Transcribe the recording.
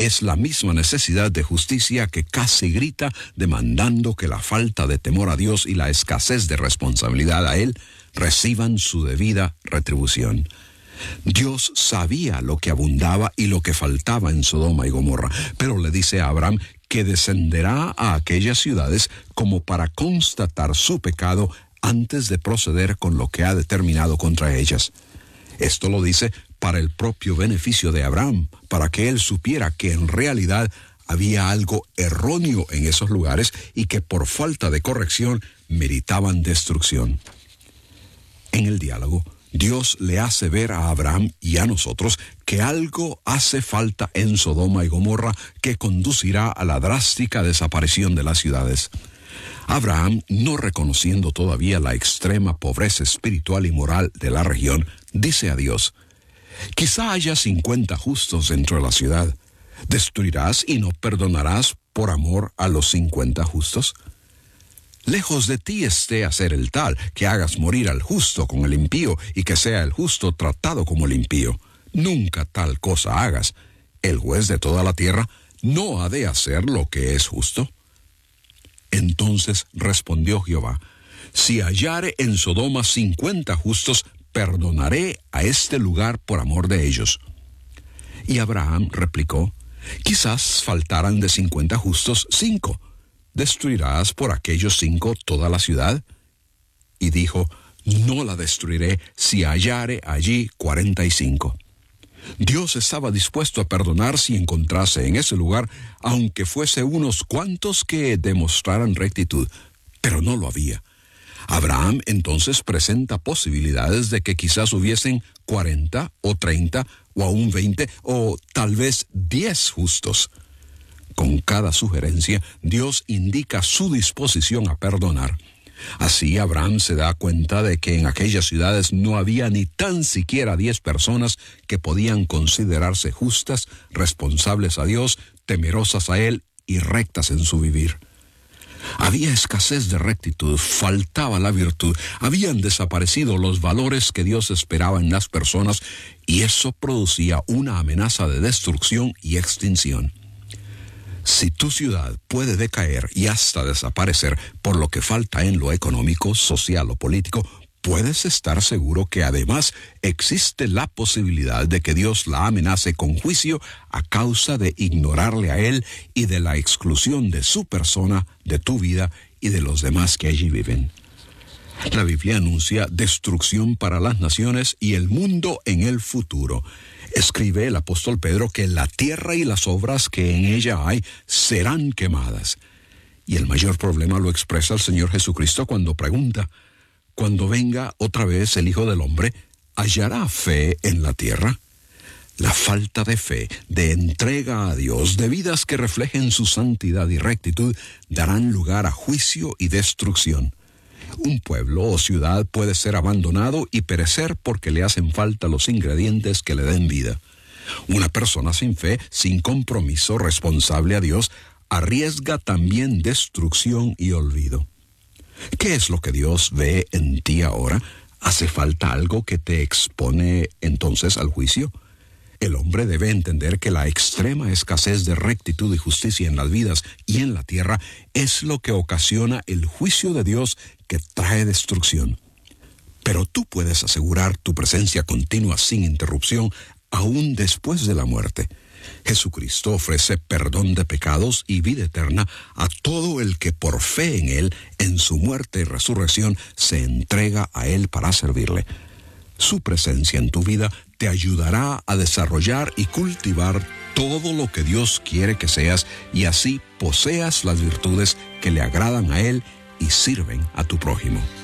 es la misma necesidad de justicia que casi grita demandando que la falta de temor a Dios y la escasez de responsabilidad a Él reciban su debida retribución. Dios sabía lo que abundaba y lo que faltaba en Sodoma y Gomorra, pero le dice a Abraham que descenderá a aquellas ciudades como para constatar su pecado antes de proceder con lo que ha determinado contra ellas. Esto lo dice para el propio beneficio de Abraham, para que él supiera que en realidad había algo erróneo en esos lugares y que por falta de corrección meritaban destrucción. En el diálogo, Dios le hace ver a Abraham y a nosotros que algo hace falta en Sodoma y Gomorra que conducirá a la drástica desaparición de las ciudades. Abraham, no reconociendo todavía la extrema pobreza espiritual y moral de la región, dice a Dios: «Quizá haya 50 justos dentro de la ciudad. ¿Destruirás y no perdonarás por amor a los 50 justos? Lejos de ti esté hacer el tal, que hagas morir al justo con el impío y que sea el justo tratado como el impío. Nunca tal cosa hagas. El juez de toda la tierra no ha de hacer lo que es justo». Entonces respondió Jehová: «Si hallare en Sodoma 50 justos, perdonaré a este lugar por amor de ellos». Y Abraham replicó: «Quizás faltaran de 50 justos 5. ¿Destruirás por aquellos 5 toda la ciudad?». Y dijo: «No la destruiré si hallare allí 45». Dios estaba dispuesto a perdonar si encontrase en ese lugar, aunque fuese unos cuantos que demostraran rectitud, pero no lo había. Abraham entonces presenta posibilidades de que quizás hubiesen 40 o 30 o aún 20 o tal vez 10 justos. Con cada sugerencia, Dios indica su disposición a perdonar. Así Abraham se da cuenta de que en aquellas ciudades no había ni tan siquiera 10 personas que podían considerarse justas, responsables a Dios, temerosas a Él y rectas en su vivir. Había escasez de rectitud, faltaba la virtud, habían desaparecido los valores que Dios esperaba en las personas y eso producía una amenaza de destrucción y extinción. Si tu ciudad puede decaer y hasta desaparecer por lo que falta en lo económico, social o político, puedes estar seguro que además existe la posibilidad de que Dios la amenace con juicio a causa de ignorarle a Él y de la exclusión de su persona, de tu vida y de los demás que allí viven. La Biblia anuncia destrucción para las naciones y el mundo en el futuro. Escribe el apóstol Pedro que la tierra y las obras que en ella hay serán quemadas. Y el mayor problema lo expresa el Señor Jesucristo cuando pregunta: «Cuando venga otra vez el Hijo del Hombre, ¿hallará fe en la tierra?». La falta de fe, de entrega a Dios, de vidas que reflejen su santidad y rectitud, darán lugar a juicio y destrucción. Un pueblo o ciudad puede ser abandonado y perecer porque le hacen falta los ingredientes que le den vida. Una persona sin fe, sin compromiso responsable a Dios, arriesga también destrucción y olvido. ¿Qué es lo que Dios ve en ti ahora? ¿Hace falta algo que te expone entonces al juicio? El hombre debe entender que la extrema escasez de rectitud y justicia en las vidas y en la tierra es lo que ocasiona el juicio de Dios que trae destrucción. Pero tú puedes asegurar tu presencia continua sin interrupción aún después de la muerte. Jesucristo ofrece perdón de pecados y vida eterna a todo el que por fe en Él, en su muerte y resurrección, se entrega a Él para servirle. Su presencia en tu vida te ayudará a desarrollar y cultivar todo lo que Dios quiere que seas y así poseas las virtudes que le agradan a Él y sirven a tu prójimo.